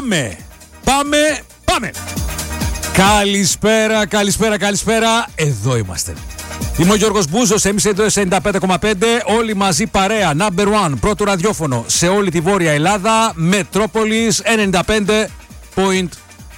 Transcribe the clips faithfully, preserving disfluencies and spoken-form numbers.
Πάμε, πάμε, πάμε. Καλησπέρα, καλησπέρα, καλησπέρα. Εδώ είμαστε. Είμαι ο Γιώργος Μπούζος, εμείς εδώ ενενήντα πέντε κόμμα πέντε, όλοι μαζί παρέα, number one, πρώτο ραδιόφωνο σε όλη τη Βόρεια Ελλάδα, Μετρόπολης ενενήντα πέντε κόμμα πέντε.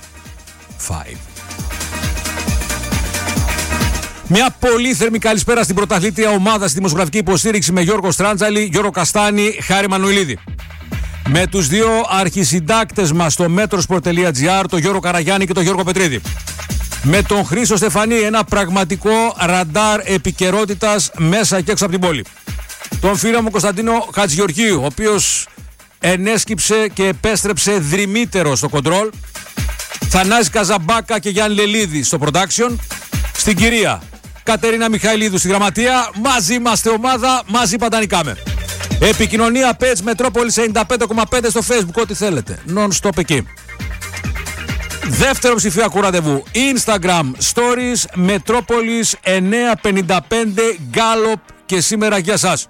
Μια πολύ θερμή καλησπέρα στην πρωταθλήτρια ομάδα στη δημοσιογραφική υποστήριξη με Γιώργο Στράντζαλη, Γιώργο Καστάνη, Χάρη Μανουηλίδη. Με τους δύο αρχισυντάκτες μας στο μέτροσπορ τελεία τζι άρ, τον Γιώργο Καραγιάννη και τον Γιώργο Πετρίδη. Με τον Χρήστο Στεφανή, ένα πραγματικό ραντάρ επικαιρότητας μέσα και έξω από την πόλη. Τον φίλο μου Κωνσταντίνο Χατζηγεωργίου, ο οποίος ενέσκυψε και επέστρεψε δρυμύτερο στο κοντρόλ. Θανάση Καζαμπάκα και Γιάννη Λελίδη στο production. Στην κυρία Κατερίνα Μιχαηλίδου στη γραμματεία. Μαζί είμαστε ομάδα, μαζί παντανικάμε. Επικοινωνία Page Μετρόπολης ενενήντα πέντε κόμμα πέντε στο Facebook, ό,τι θέλετε. Non-stop εκεί. Δεύτερο ψηφιακό ραντεβού, Instagram Stories Μετρόπολης εννιακόσια πενήντα πέντε Γκάλοπ και σήμερα για σας.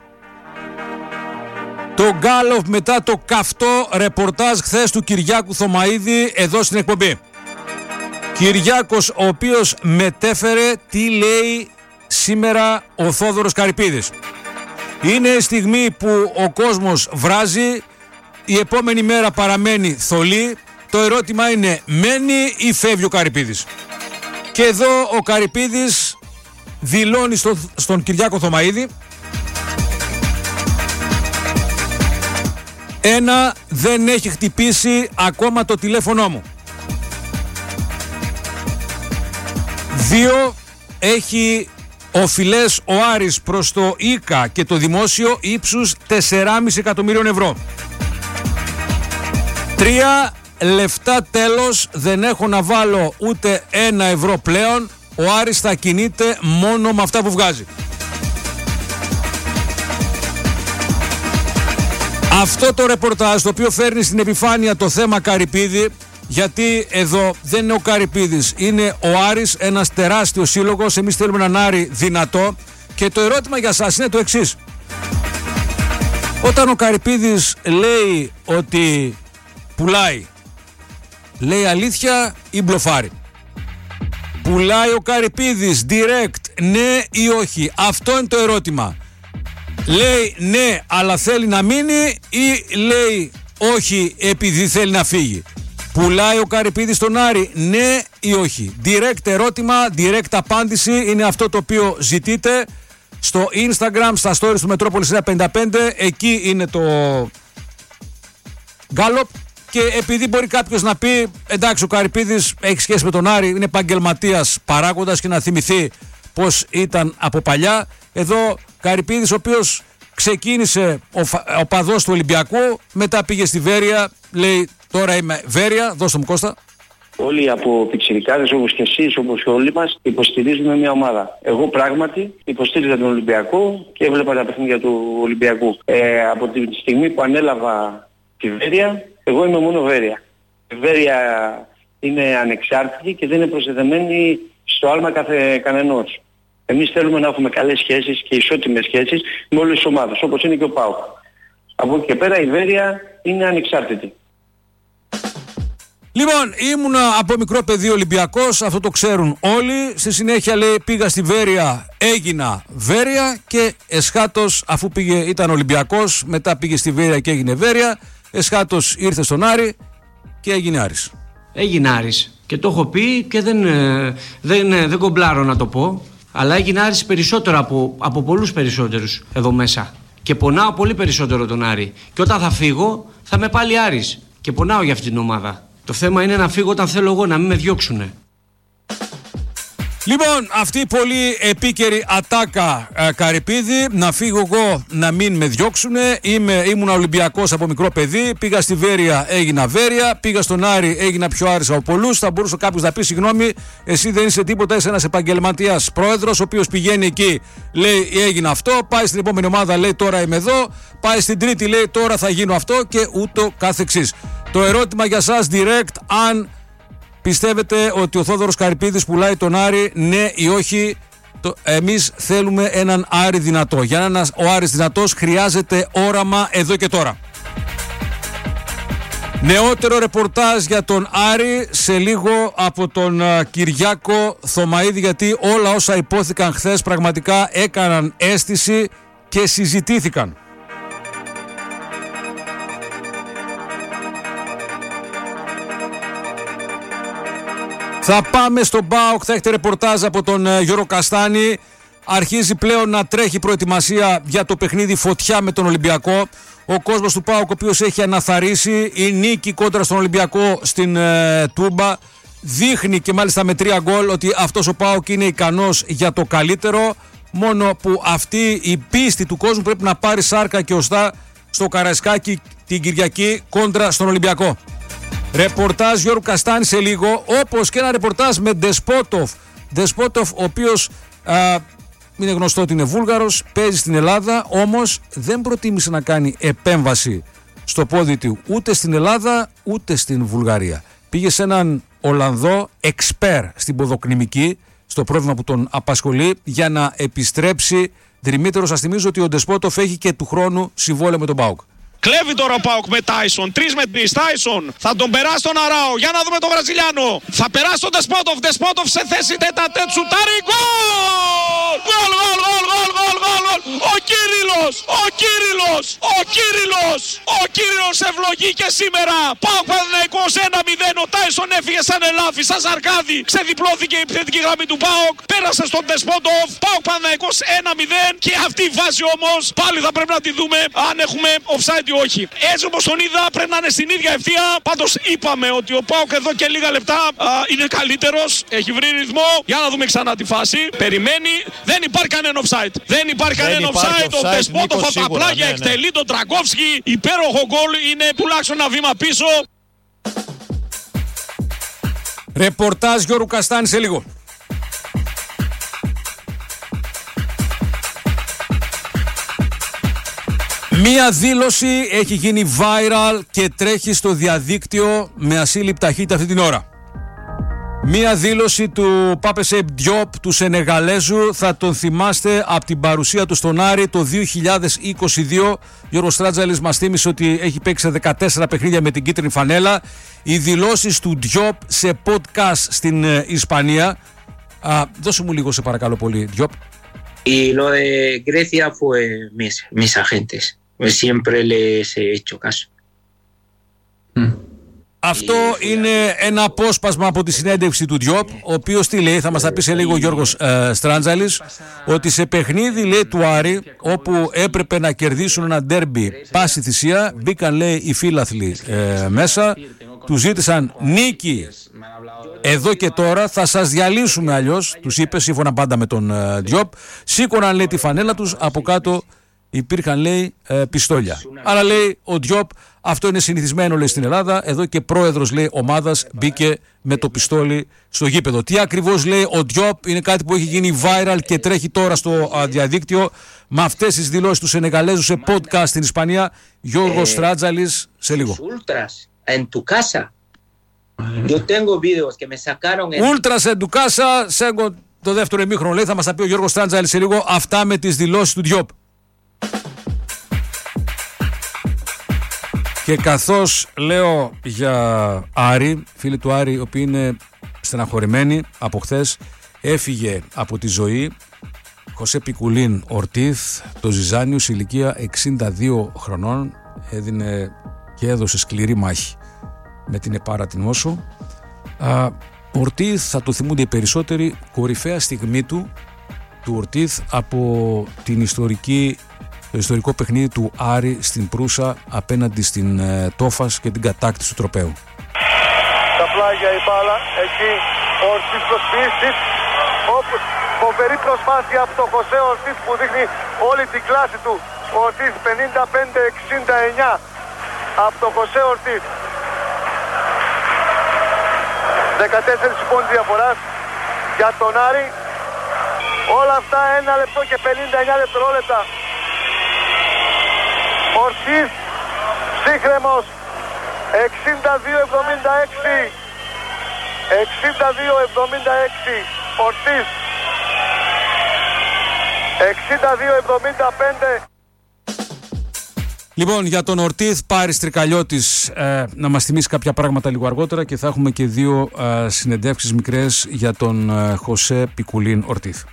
Το Γκάλοπ μετά το καυτό ρεπορτάζ χθες του Κυριάκου Θωμαίδη εδώ στην εκπομπή. Κυριάκος, ο οποίος μετέφερε τι λέει σήμερα ο Θόδωρος Καρυπίδης. Είναι η στιγμή που ο κόσμος βράζει, η επόμενη μέρα παραμένει θολή. Το ερώτημα είναι, μένει ή φεύγει ο Καρυπίδης? Και εδώ ο Καρυπίδης δηλώνει στο, στον Κυριάκο Θωμαίδη: ένα, δεν έχει χτυπήσει ακόμα το τηλέφωνό μου. Δύο, έχει οφειλές ο Άρης προς το ΙΚΑ και το δημόσιο ύψους τέσσερα κόμμα πέντε εκατομμύριων ευρώ. Τρία, λεφτά τέλος, δεν έχω να βάλω ούτε ένα ευρώ πλέον. Ο Άρης θα κινείται μόνο με αυτά που βγάζει. Αυτό το ρεπορτάζ, το οποίο φέρνει στην επιφάνεια το θέμα Καρυπίδη, γιατί εδώ δεν είναι ο Καρυπίδης, είναι ο Άρης, ένας τεράστιος σύλλογος. Εμείς θέλουμε έναν Άρη δυνατό. Και το ερώτημα για σας είναι το εξής: όταν ο Καρυπίδης λέει ότι πουλάει, λέει αλήθεια ή μπλοφάρει? Πουλάει ο Καρυπίδης direct, ναι ή όχι? Αυτό είναι το ερώτημα. Λέει ναι αλλά θέλει να μείνει, ή λέει όχι επειδή θέλει να φύγει? Πουλάει ο Καρυπίδης τον Άρη, ναι ή όχι? Direct ερώτημα, direct απάντηση είναι αυτό το οποίο ζητείτε στο Instagram, στα stories του Μετρόπολης εννιακόσια πενήντα πέντε. Εκεί είναι το Γκάλοπ. Και επειδή μπορεί κάποιος να πει, εντάξει, ο Καρυπίδης έχει σχέση με τον Άρη, είναι επαγγελματίας παράγοντας, και να θυμηθεί πως ήταν από παλιά. Εδώ Καρυπίδης, ο οποίος ξεκίνησε ο παδός του Ολυμπιακού, μετά πήγε στη Βέρεια, λέει τώρα είμαι Βέρεια. Δώστε μου, Κώστα. Όλοι από πιτσιρικάδες όπως και εσείς, όπως και όλοι μας, υποστηρίζουμε μια ομάδα. Εγώ πράγματι υποστήριζα τον Ολυμπιακό και έβλεπα τα παιχνίδια του Ολυμπιακού. Ε, από τη στιγμή που ανέλαβα τη Βέρεια, εγώ είμαι μόνο Βέρεια. Η Βέρεια είναι ανεξάρτητη και δεν είναι προσδεδεμένη στο άλμα κάθε κανενός. Εμείς θέλουμε να έχουμε καλές σχέσεις και ισότιμες σχέσεις με όλες τις ομάδες, όπως είναι και ο ΠΑΟΚ. Από εκεί και πέρα η Βέρεια είναι ανεξάρτητη. Λοιπόν, ήμουνα από μικρό παιδί Ολυμπιακός, αυτό το ξέρουν όλοι. Στη συνέχεια, λέει, πήγα στη Βέρεια, έγινα Βέρεια, και εσχάτως, αφού πήγε, ήταν Ολυμπιακός, μετά πήγε στη Βέρεια και έγινε Βέρεια. Εσχάτως ήρθε στον Άρη και έγινε Άρης. Έγινε Άρης και το έχω πει και δεν, δεν, δεν κομπλάρω να το πω, αλλά έγινε Άρης περισσότερο από, από πολλούς περισσότερους εδώ μέσα. Και πονάω πολύ περισσότερο τον Άρη. Και όταν θα φύγω θα είμαι πάλι Άρης. Και πονάω για αυτήν την ομάδα. Το θέμα είναι να φύγω όταν θέλω εγώ, να μην με διώξουνε. Λοιπόν, αυτή η πολύ επίκαιρη ατάκα ε, Καρυπίδη, να φύγω εγώ να μην με διώξουνε. Είμαι, ήμουν Ολυμπιακός από μικρό παιδί, πήγα στη Βέρεια, έγινα Βέρεια, πήγα στον Άρη, έγινα πιο Άρης από πολλούς. Θα μπορούσε κάποιος να πει, συγγνώμη, εσύ δεν είσαι τίποτα, είσαι ένας επαγγελματίας πρόεδρος, ο οποίος πηγαίνει εκεί, λέει έγινα αυτό, πάει στην επόμενη ομάδα, λέει τώρα είμαι εδώ, πάει στην τρίτη, λέει τώρα θα γίνω αυτό, και ούτω καθεξής. Το ερώτημα για σας direct, αν πιστεύετε ότι ο Θόδωρος Καρυπίδης πουλάει τον Άρη, ναι ή όχι? Το, εμείς θέλουμε έναν Άρη δυνατό. Για να ο Άρης δυνατός χρειάζεται όραμα εδώ και τώρα. Νεότερο ρεπορτάζ για τον Άρη σε λίγο από τον uh, Κυριάκο Θωμαίδη, γιατί όλα όσα υπόθηκαν χθες πραγματικά έκαναν αίσθηση και συζητήθηκαν. Θα πάμε στον ΠΑΟΚ, θα έχετε ρεπορτάζ από τον uh, Γιώργο Καστάνη. Αρχίζει πλέον να τρέχει προετοιμασία για το παιχνίδι φωτιά με τον Ολυμπιακό. Ο κόσμος του ΠΑΟΚ, ο οποίος έχει αναθαρρήσει, η νίκη κόντρα στον Ολυμπιακό στην ε, Τούμπα δείχνει, και μάλιστα με τρία γκολ, ότι αυτός ο ΠΑΟΚ είναι ικανός για το καλύτερο. Μόνο που αυτή η πίστη του κόσμου πρέπει να πάρει σάρκα και οστά στο Καραϊσκάκι την Κυριακή κόντρα στον Ολυμπιακό. Ρεπορτάζ Γιώργου Καστάνη σε λίγο, όπως και ένα ρεπορτάζ με Ντεσπότοφ. Ντεσπότοφ, ο οποίος α, είναι γνωστό ότι είναι Βούλγαρος, παίζει στην Ελλάδα, όμως δεν προτίμησε να κάνει επέμβαση στο πόδι του ούτε στην Ελλάδα ούτε στην Βουλγαρία. Πήγε σε έναν Ολλανδό εξπέρ στην ποδοκνημική, στο πρόβλημα που τον απασχολεί, για να επιστρέψει δρυμύτερο. Σας θυμίζω ότι ο Ντεσπότοφ έχει και του χρόνου συμβόλαιο με τον ΠΑΟΚ. Κλέβει τώρα ο ΠΑΟΚ με Τάισον. Τρεις με τρεις. Τάισον. Θα τον περάσει τον Αράο. Για να δούμε τον Βραζιλιάνο. Θα περάσει τον Ντεσπότοφ. Ντεσπότοφ σε θέση τέτα-τέτ σουτάρι. Γκολ! Γκολ, γκολ, γκολ, γκολ, γκολ, γκολ. Ο Κύριλλος. Ο Κύριλλος. Ο Κύριλλος. Ο Κύριλλος ευλογεί και σήμερα. ΠΑΟΚ Παναθηναϊκός ένα μηδέν. Ο Τάισον έφυγε σαν ελάφι, σαν ζαρκάδι. Ξεδιπλώθηκε η επιθετική γραμμή του ΠΑΟΚ. Πέρασε στον Ντεσπότοφ. ΠΑΟΚ Παναθηναϊκός ένα μηδέν. Και αυτή η βάση όμως πάλι θα πρέπει να τη δούμε αν έχουμε offside. Όχι. Έτσι όπως τον είδα πρέπει να είναι στην ίδια ευθεία. Πάντως είπαμε ότι ο ΠΑΟΚ εδώ και λίγα λεπτά α, είναι καλύτερος. Έχει βρει ρυθμό. Για να δούμε ξανά τη φάση. Περιμένει. Δεν υπάρχει κανένα offside. Δεν υπάρχει δεν κανένα offside. offside. Ο Ντεσπότοφ από τα πλάγια ναι, ναι. εκτελεί τον Τραγκόφσκι. Υπέροχο γκολ. Είναι τουλάχιστον ένα βήμα πίσω. Ρεπορτάζ Γιώργου Καστάνη σε λίγο. Μία δήλωση έχει γίνει viral και τρέχει στο διαδίκτυο με ασύλληπτη ταχύτητα αυτή την ώρα. Μία δήλωση του Πάπε Σεϊπ Διόπ, του Σενεγαλέζου, θα τον θυμάστε από την παρουσία του στον Άρη το δύο χιλιάδες είκοσι δύο. Γιώργος Τράντζαλης μας θύμισε ότι έχει παίξει δεκατέσσερα παιχνίδια με την κίτρινη φανέλα. Οι δηλώσεις του Διόπ σε podcast στην ε, Ισπανία. Α, δώσε μου λίγο σε παρακαλώ πολύ, Διόπ. Y lo de Grecia fue mis, mis agentes. Siempre les he hecho caso. Mm. Αυτό είναι ένα απόσπασμα από τη συνέντευξη του Διόπ, ο οποίος τι λέει, θα μας τα πει σε λίγο ο Γιώργος ε, Στράντζαλης, ότι σε παιχνίδι, λέει, του Άρη, όπου έπρεπε να κερδίσουν ένα ντέρμπι πάση θυσία, μπήκαν, λέει, οι φίλαθλοι ε, μέσα, του ζήτησαν νίκη εδώ και τώρα, θα σας διαλύσουμε αλλιώς, τους είπε, σύμφωνα πάντα με τον ε, Διόπ, σήκωναν, λέει, τη φανέλα τους, από κάτω υπήρχαν, λέει, ε, πιστόλια. Άρα, λέει ο Διόπ, αυτό είναι συνηθισμένο, λέει, στην Ελλάδα. Εδώ και πρόεδρος, λέει, ομάδας μπήκε με το πιστόλι στο γήπεδο. Τι ακριβώς λέει ο Διόπ είναι κάτι που έχει γίνει viral και τρέχει τώρα στο α, διαδίκτυο με αυτές τις δηλώσεις του Σενεγαλέζου σε podcast στην Ισπανία. Γιώργος ε, Τράτζαλης σε λίγο. Ultras en tu casa, σέγκο το δεύτερο ημίχρονο, λέει, θα μας τα πει ο Γιώργος Τράτζαλης σε λίγο. Αυτά με τις δηλώσεις του Διόπ. Και καθώς λέω για Άρη, φίλοι του Άρη, οι οποίοι είναι στεναχωρημένοι από χθες, έφυγε από τη ζωή Χωσέ Πικουλίν Ορτίθ, το Ζιζάνιο, σε ηλικία εξήντα δύο χρονών. Έδινε και έδωσε σκληρή μάχη με την Επάρα την Όσο. Ο Ορτίθ, θα το θυμούνται οι περισσότεροι, κορυφαία στιγμή του, του Ορτίθ από την ιστορική το ιστορικό παιχνίδι του Άρη στην Προύσα απέναντι στην ε, Τόφας και την κατάκτηση του τροπαίου. Τα πλάγια η μπάλα, εκεί ο Ορτίθ προσποιήσεις, όπου φοβερή προσπάθεια από τον Χωσέ Ορτίθ που δείχνει όλη την κλάση του. Ο Ορτίθ πενήντα πέντε εξήντα εννιά από τον Χωσέ Ορτίθ. δεκατέσσερα πόντους διαφοράς για τον Άρη. Όλα αυτά ένα λεπτό και πενήντα εννιά δευτερόλεπτα. Ορτίθ, ψύχρεμος, εξήντα δύο εβδομήντα έξι, εξήντα δύο εβδομήντα έξι, Ορτίθ, εξήντα δύο εβδομήντα πέντε. Λοιπόν, για τον Ορτίθ, Πάρης Τρικαλιώτης ε, να μας θυμίσει κάποια πράγματα λίγο αργότερα και θα έχουμε και δύο ε, συνεντεύξεις μικρές για τον ε, Χωσέ Πικουλίν Ορτίθ.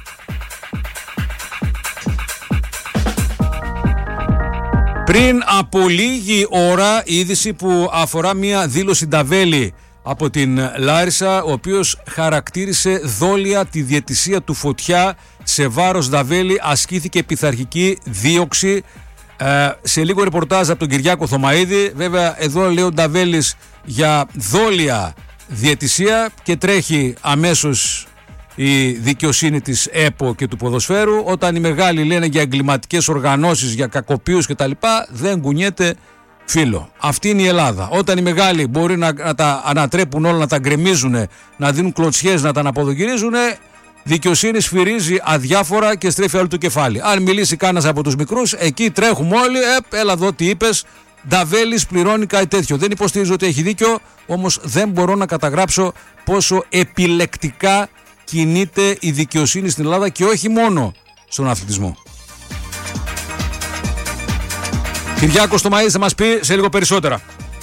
Πριν από λίγη ώρα, η είδηση που αφορά μια δήλωση Νταβέλη από την Λάρισα, ο οποίος χαρακτήρισε δόλια τη διαιτησία του Φωτιά σε βάρος Νταβέλη, ασκήθηκε πειθαρχική δίωξη. Ε, σε λίγο ρεπορτάζ από τον Κυριάκο Θωμαΐδη. Βέβαια εδώ λέει ο Νταβέλης για δόλια διαιτησία και τρέχει αμέσως η δικαιοσύνη της ΕΠΟ και του ποδοσφαίρου. Όταν οι μεγάλοι λένε για εγκληματικές οργανώσεις, για κακοποιούς κτλ, δεν κουνιέται φίλο. Αυτή είναι η Ελλάδα. Όταν οι μεγάλοι μπορεί να, να τα ανατρέπουν όλα, να τα γκρεμίζουν, να δίνουν κλωτσιές, να τα αναποδογυρίζουν, δικαιοσύνη σφυρίζει αδιάφορα και στρέφει άλλο το κεφάλι. Αν μιλήσει κανένας από τους μικρούς, εκεί τρέχουμε όλοι. Ε, έλα εδώ τι είπες. Νταβέλης πληρώνει κάτι τέτοιο. Δεν υποστηρίζω ότι έχει δίκιο, όμως δεν μπορώ να καταγράψω πόσο επιλεκτικά κινείται η δικαιοσύνη στην Ελλάδα και όχι μόνο στον αθλητισμό. Κυριάκος Θωμαΐδης θα μας πει σε λίγο περισσότερα.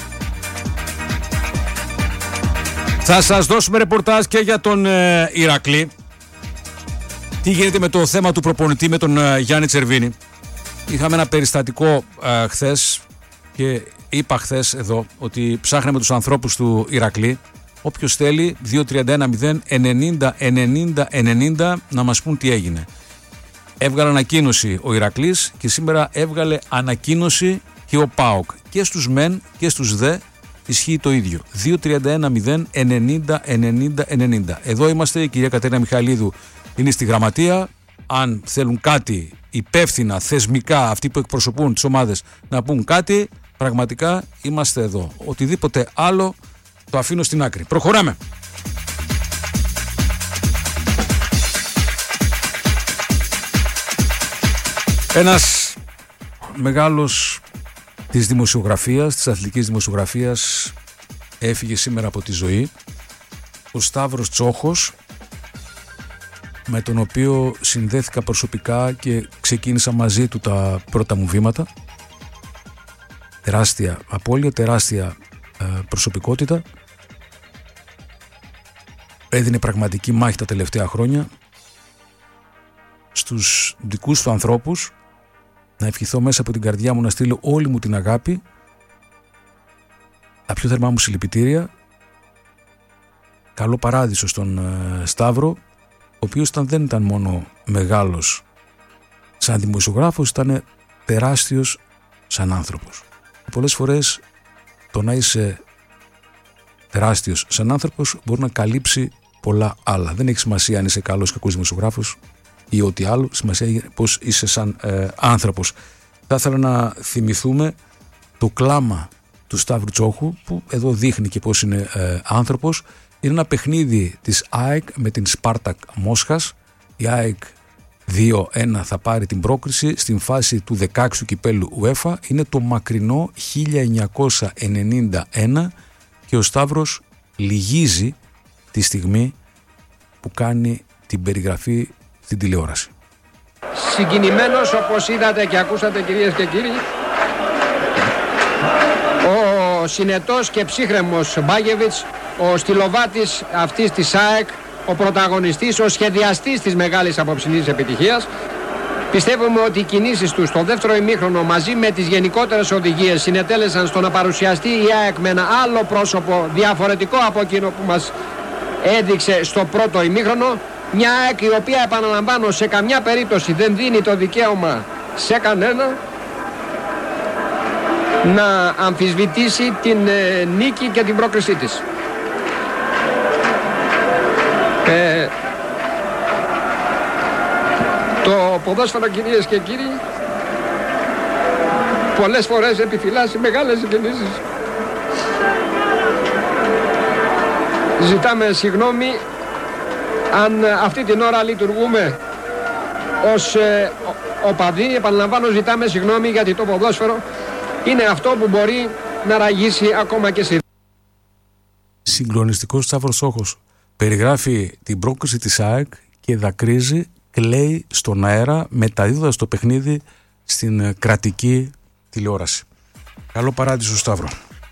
Θα σας δώσουμε ρεπορτάζ και για τον ε, Ηρακλή. Τι γίνεται με το θέμα του προπονητή, με τον ε, Γιάννη Τσερβίνη. Είχαμε ένα περιστατικό ε, χθες και είπα χθες εδώ ότι ψάχναμε τους ανθρώπους του Ηρακλή. Όποιος θέλει, δύο τρία ένα μηδέν ενενήντα ενενήντα ενενήντα να μας πούν τι έγινε. Έβγαλε ανακοίνωση ο Ηρακλής και σήμερα έβγαλε ανακοίνωση και ο ΠΑΟΚ. Και στους μεν και στους δε ισχύει το ίδιο. δύο τρία ένα μηδέν ενενήντα ενενήντα ενενήντα. Εδώ είμαστε, η κυρία Κατερίνα Μιχαλίδου είναι στη γραμματεία. Αν θέλουν κάτι υπεύθυνα, θεσμικά, αυτοί που εκπροσωπούν τις ομάδες να πούν κάτι, πραγματικά είμαστε εδώ. Οτιδήποτε άλλο το αφήνω στην άκρη. Προχωράμε. Ένας μεγάλος της δημοσιογραφίας, της αθλητικής δημοσιογραφίας, έφυγε σήμερα από τη ζωή, ο Σταύρος Τσόχος, με τον οποίο συνδέθηκα προσωπικά και ξεκίνησα μαζί του τα πρώτα μου βήματα. Τεράστια απώλεια, τεράστια ε, προσωπικότητα. Έδινε πραγματική μάχη τα τελευταία χρόνια στους δικούς του ανθρώπους. Να ευχηθώ μέσα από την καρδιά μου να στείλω όλη μου την αγάπη, τα πιο θερμά μου συλληπιτήρια. Καλό παράδεισο στον ε, Σταύρο, ο οποίος ήταν, δεν ήταν μόνο μεγάλος σαν δημοσιογράφος, ήταν τεράστιος σαν άνθρωπος. Πολλές φορές το να είσαι τεράστιος σαν άνθρωπος μπορεί να καλύψει πολλά άλλα. Δεν έχει σημασία αν είσαι καλός ή κακός δημοσιογράφος ή ό,τι άλλο, σημασία έχει πως είσαι σαν ε, άνθρωπος. Θα ήθελα να θυμηθούμε το κλάμα του Σταύρου Τσόχου, που εδώ δείχνει και πως είναι ε, άνθρωπος. Είναι ένα παιχνίδι της ΑΕΚ με την Σπάρτακ Μόσχας. Η ΑΕΚ δύο ένα θα πάρει την πρόκριση στην φάση του δεκαέξι του κυπέλου UEFA. Είναι το μακρινό χίλια εννιακόσια ενενήντα ένα και ο Σταύρος λυγίζει τη στιγμή που κάνει την περιγραφή στην τηλεόραση. Συγκινημένος, όπως είδατε και ακούσατε, κυρίες και κύριοι, ο συνετός και ψύχρεμος Μπάγεβιτς, ο στυλοβάτης αυτής της ΑΕΚ, ο πρωταγωνιστής, ο σχεδιαστής της μεγάλης απόψινής επιτυχίας. Πιστεύουμε ότι οι κινήσεις του στο δεύτερο ημίχρονο μαζί με τις γενικότερες οδηγίες συνετέλεσαν στο να παρουσιαστεί η ΑΕΚ με ένα άλλο πρόσωπο διαφορετικό από εκείνο που μας έδειξε στο πρώτο ημίχρονο. Μια ΑΕΚ η οποία, επαναλαμβάνω, σε καμιά περίπτωση δεν δίνει το δικαίωμα σε κανένα να αμφισβητήσει την ε, νίκη και την πρόκρισή της. Ε, το ποδόσφαιρο, κυρίες και κύριοι, πολλές φορές επιφυλάσσει μεγάλες κινήσεις. Ζητάμε συγγνώμη αν αυτή την ώρα λειτουργούμε ως ε, οπαδοί. Επαναλαμβάνω, ζητάμε συγγνώμη, γιατί το ποδόσφαιρο είναι αυτό που μπορεί να ραγίσει ακόμα και σε... Συγκλονιστικός Σταύρος Τσόχος περιγράφει την πρόκριση της ΑΕΚ και δακρύζει, κλαίει στον αέρα, μεταδίδοντας το παιχνίδι στην κρατική τηλεόραση. Καλό παράδεισο, Σταύρο.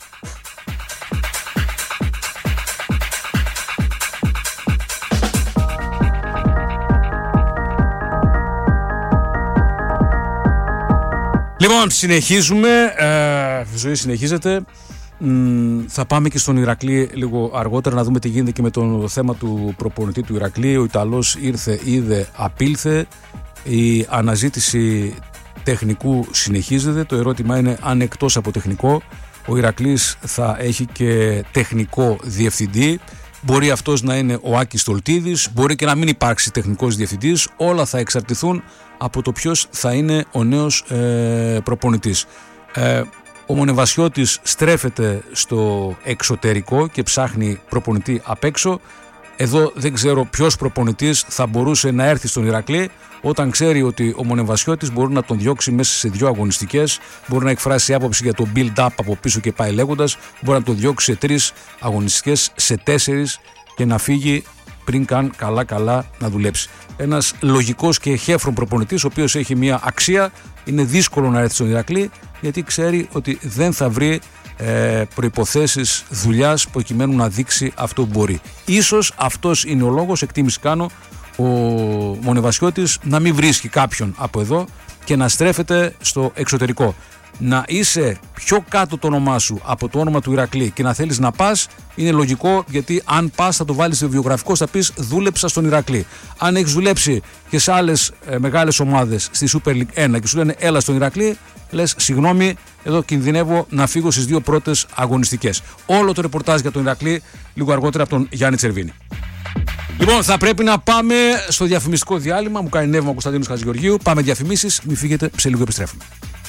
Λοιπόν, συνεχίζουμε. Ε, η ζωή συνεχίζεται. Μ, θα πάμε και στον Ηρακλή λίγο αργότερα να δούμε τι γίνεται και με το θέμα του προπονητή του Ηρακλή. Ο Ιταλός ήρθε, είδε, απήλθε. Η αναζήτηση τεχνικού συνεχίζεται. Το ερώτημα είναι αν εκτός από τεχνικό ο Ηρακλής θα έχει και τεχνικό διευθυντή. Μπορεί αυτός να είναι ο Άκης Στολτίδης, μπορεί και να μην υπάρξει τεχνικός διευθυντής. Όλα θα εξαρτηθούν από το ποιος θα είναι ο νέος ε, προπονητής. Ε, ο Μονεβασιώτης στρέφεται στο εξωτερικό και ψάχνει προπονητή απ' έξω. Εδώ δεν ξέρω ποιος προπονητής θα μπορούσε να έρθει στον Ηρακλή όταν ξέρει ότι ο Μονεβασιώτης μπορεί να τον διώξει μέσα σε δύο αγωνιστικές, μπορεί να εκφράσει άποψη για το build-up από πίσω και πάει λέγοντας, μπορεί να τον διώξει σε τρεις αγωνιστικές, σε τέσσερις και να φύγει πριν καν καλά-καλά να δουλέψει. Ένας λογικός και χέφρον προπονητής, ο οποίος έχει μια αξία, είναι δύσκολο να έρθει στον Ηρακλή γιατί ξέρει ότι δεν θα βρει ε, προϋποθέσεις δουλειάς προκειμένου να δείξει αυτό που μπορεί. Ίσως αυτός είναι ο λόγος, εκτίμηση κάνω, ο Μονεβασιώτης να μην βρίσκει κάποιον από εδώ και να στρέφεται στο εξωτερικό. Να είσαι πιο κάτω το όνομά σου από το όνομα του Ηρακλή και να θέλεις να πας είναι λογικό, γιατί αν πας θα το βάλεις στο βιογραφικό, θα πεις δούλεψα στον Ηρακλή. Αν έχεις δουλέψει και σε άλλες ε, μεγάλες ομάδες στη Super League ένα και σου λένε έλα στον Ηρακλή, λες συγγνώμη, εδώ κινδυνεύω να φύγω στις δύο πρώτες αγωνιστικές. Όλο το ρεπορτάζ για τον Ηρακλή λίγο αργότερα από τον Γιάννη Τσερβίνη. Λοιπόν, θα πρέπει να πάμε στο διαφημιστικό διάλειμμα. Μου κάνει νεύμα ο Κωνσταντίνος Χατζηγεωργίου. Πάμε διαφημίσεις, μην φύγετε, σε λίγο επιστρέφουμε.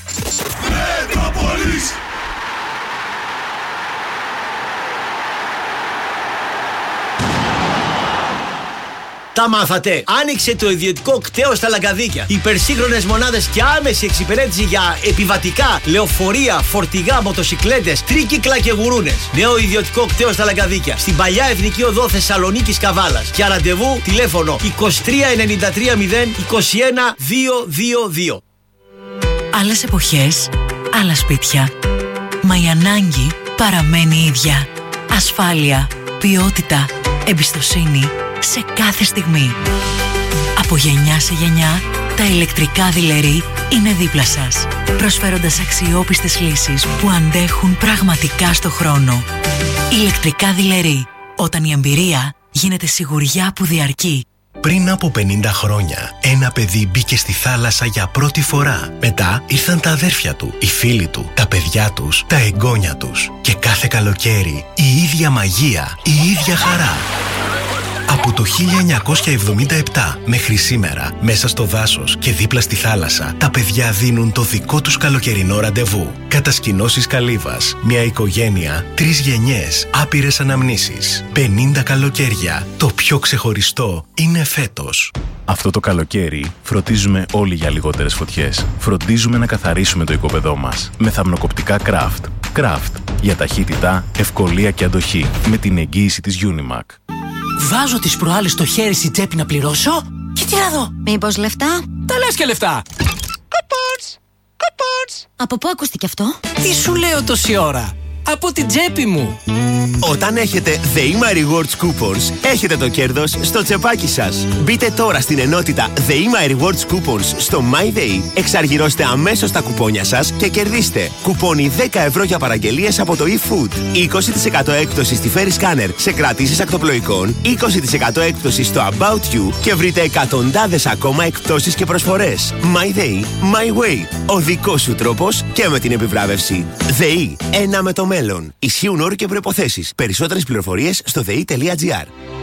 Τα μάθατε! Άνοιξε το ιδιωτικό κτέο στα Λαγκαδίκια. Υπερσύγχρονες μονάδες και άμεση εξυπηρέτηση για επιβατικά, λεωφορεία, φορτηγά, μοτοσικλέτες, τρίκυκλα και γουρούνες. Νέο ιδιωτικό κτέο στα Λαγκαδίκια. Στην παλιά Εθνική Οδό Θεσσαλονίκης Καβάλας. Για ραντεβού τηλέφωνο είκοσι τρία ενενήντα τρία μηδέν είκοσι ένα διακόσια είκοσι δύο. Άλλες εποχές, άλλα σπίτια. Μα η ανάγκη παραμένει η ίδια. Ασφάλεια, ποιότητα, εμπιστοσύνη σε κάθε στιγμή. Από γενιά σε γενιά, τα ηλεκτρικά δειλερί είναι δίπλα σας, προσφέροντας αξιόπιστες λύσεις που αντέχουν πραγματικά στο χρόνο. Ηλεκτρικά δειλερί, όταν η εμπειρία γίνεται σιγουριά που διαρκεί. Πριν από πενήντα χρόνια, ένα παιδί μπήκε στη θάλασσα για πρώτη φορά. Μετά ήρθαν τα αδέρφια του, οι φίλοι του, τα παιδιά τους, τα εγγόνια τους. Και κάθε καλοκαίρι, η ίδια μαγεία, η ίδια χαρά. Από το χίλια εννιακόσια εβδομήντα επτά μέχρι σήμερα, μέσα στο δάσος και δίπλα στη θάλασσα, τα παιδιά δίνουν το δικό τους καλοκαιρινό ραντεβού. Κατασκηνώσεις Καλύβας, μια οικογένεια, τρεις γενιές, άπειρες αναμνήσεις. πενήντα καλοκαίρια. Το πιο ξεχωριστό είναι φέτος. Αυτό το καλοκαίρι φροντίζουμε όλοι για λιγότερες φωτιές. Φροντίζουμε να καθαρίσουμε το οικόπεδό μας με θαμνοκοπτικά Craft. Craft για ταχύτητα, ευκολία και αντοχή με την εγγύηση της Unimac. Βάζω τις προάλλες το χέρι στη τσέπη να πληρώσω και τι να δω. Μήπως λεφτά? Τα λες και λεφτά. Coupons! Coupons! Από πού ακούστηκε αυτό? Τι σου λέω τόση ώρα? Από την τσέπη μου. Όταν έχετε The Ima Rewards Coupons, έχετε το κέρδος στο τσεπάκι σας. Μπείτε τώρα στην ενότητα The Ima Rewards Coupons στο MyDay, εξαργυρώστε αμέσως τα κουπόνια σας και κερδίστε κουπόνι δέκα ευρώ για παραγγελίες από το eFood, είκοσι τοις εκατό έκπτωση στη Ferry Scanner σε κρατήσεις ακτοπλοϊκών, είκοσι τοις εκατό έκπτωση στο About You και βρείτε εκατοντάδες ακόμα εκπτώσεις και προσφορές. MyDay, My Way, ο δικός σου τρόπος και με την επιβράβευση. ΔΕΗ, ένα με το μέλλον. Ισχύουν όροι και προϋποθέσεις. Περισσότερες πληροφορίες στο δε ι τελεία τζι άρ.